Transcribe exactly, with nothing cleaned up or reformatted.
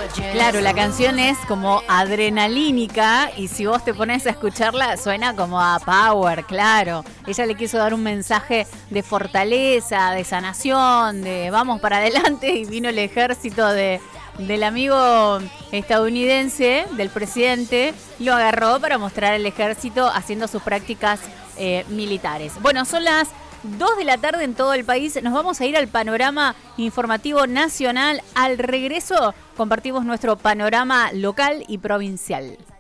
Claro, la canción es como adrenalínica y si vos te pones a escucharla suena como a power, claro. Ella le quiso dar un mensaje de fortaleza, de sanación, de vamos para adelante y vino el ejército de, del amigo estadounidense, del presidente, lo agarró para mostrar al ejército haciendo sus prácticas eh, militares. Bueno, son las dos de la tarde en todo el país. Nos vamos a ir al panorama informativo nacional. Al regreso compartimos nuestro panorama local y provincial.